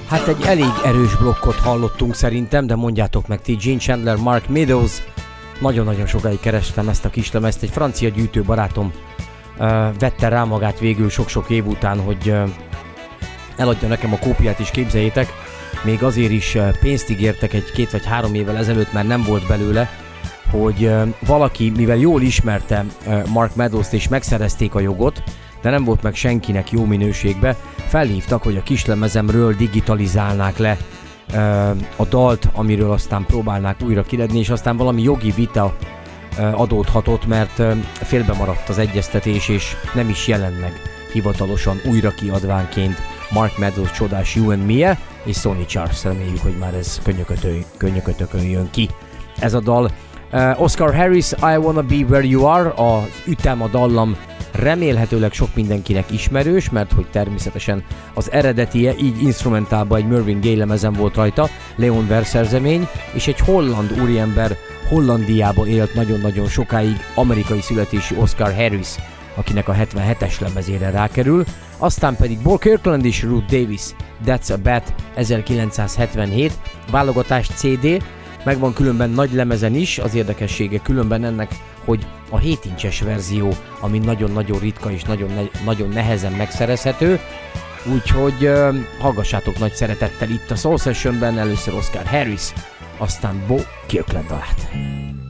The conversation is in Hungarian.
Hát egy elég erős blokkot hallottunk szerintem, de mondjátok meg ti, Gene Chandler, Mark Meadows. Nagyon-nagyon sokáig kerestem ezt a kislemezt, egy francia gyűjtőbarátom vette rá magát végül sok-sok év után, hogy eladja nekem a kópiát is, képzeljétek. Még azért is pénzt ígértek egy 2 vagy 3 évvel ezelőtt, mert nem volt belőle, hogy valaki, mivel jól ismerte Mark Meadows-t és megszerezték a jogot, de nem volt meg senkinek jó minőségbe, felhívtak, hogy a kislemezemről digitalizálnák le a dalt, amiről aztán próbálnák újra kiredni, és aztán valami jogi vita adódhatott, mert félbe maradt az egyeztetés, és nem is jelent meg hivatalosan újra kiadvánként Mark Meadows csodás You and Me-e, és Sony Charles, reméljük, hogy már ez könnyökötökön jön ki. Ez a dal. Oscar Harris, I Wanna Be Where You Are, az ütem, a dallam remélhetőleg sok mindenkinek ismerős, mert hogy természetesen az eredetie így instrumentálban egy Marvin Gaye lemezen volt rajta, Leon verszerzemény, és egy holland úriember Hollandiában élt nagyon-nagyon sokáig, amerikai születésű Oscar Harris, akinek a 77-es lemezére rákerül, aztán pedig Paul Kirkland és Ruth Davis, That's a Bet 1977, válogatás CD, megvan különben nagy lemezen is, az érdekessége különben ennek, hogy a 7 incses verzió, ami nagyon-nagyon ritka és nagyon nehezen megszerezhető, úgyhogy hallgassátok nagy szeretettel itt a Soul Sessionben, először Oscar Harris, aztán Bo Kirkland dalát.